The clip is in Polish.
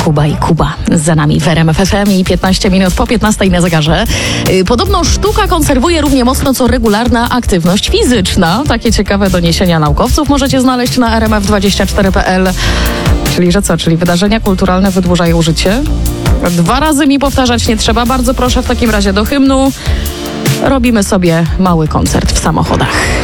Kuba i Kuba za nami w RMF FM i 15 minut po 15 na zegarze. Podobno sztuka konserwuje równie mocno co regularna aktywność fizyczna. Takie ciekawe doniesienia naukowców możecie znaleźć na rmf24.pl. Czyli że co? Czyli wydarzenia kulturalne wydłużają życie? 2 razy mi powtarzać nie trzeba. Bardzo proszę w takim razie do hymnu. Robimy sobie mały koncert w samochodach.